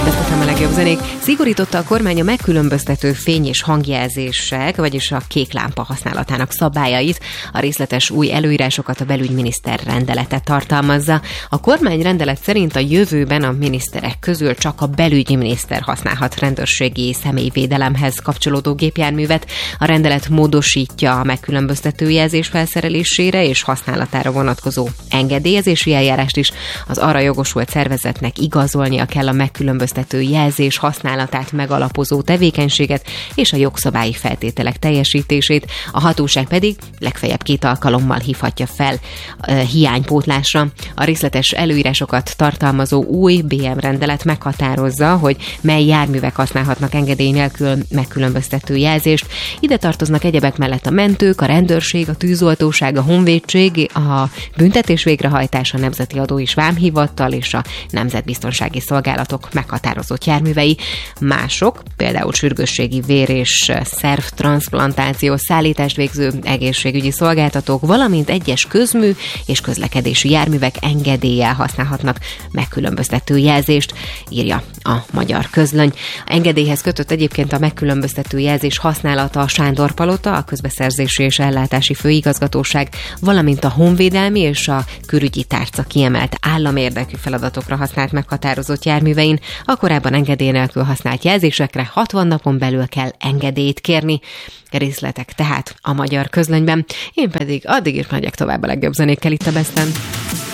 Befetem a legjobb zenék. Szigorította a kormány a megkülönböztető fény- és hangjelzések, vagyis a kék lámpa használatának szabályait. A részletes új előírásokat a belügyminiszter rendelete tartalmazza. A kormányrendelet szerint a jövőben a miniszterek közül csak a belügyminiszter használhat rendőrségi személyvédelemhez kapcsolódó gépjárművet. A rendelet módosítja a megkülönböztető jelzés felszerelésére és használatára vonatkozó engedélyezési eljárást is. Az arra jogosult szervezetnek igazolnia kell a megkülönböztető jelzés használatát megalapozó tevékenységet és a jogszabályi feltételek teljesítését, a hatóság pedig legfeljebb 2 alkalommal hívhatja fel hiánypótlásra. A részletes előírásokat tartalmazó új BM rendelet meghatározza, hogy mely járművek használhatnak engedély nélkül megkülönböztető jelzést. Ide tartoznak egyebek mellett a mentők, a rendőrség, a tűzoltóság, a honvédség, a büntetés végrehajtása, a Nemzeti Adó és Vámhivatal és a nemzetbiztonsági szolgálatok meghatározott járművei. Mások, például sürgősségi vér- és szervtranszplantáció, szállítást végző egészségügyi szolgáltatók, valamint egyes közmű és közlekedési járművek engedéllyel használhatnak megkülönböztető jelzést, írja a Magyar Közlöny. A engedélyhez kötött egyébként a megkülönböztető jelzés használata a Sándor-palota, a Közbeszerzési és Ellátási Főigazgatóság, valamint a honvédelmi és a külügyi tárca kiemelt államérdekű feladatokra használt meghatározott járművein. A korábban engedély nélkül használt jelzésekre 60 napon belül kell engedélyt kérni. Részletek tehát a Magyar Közlönyben. Én pedig addig is megyek tovább a legjobb zenékkel itt a Besten.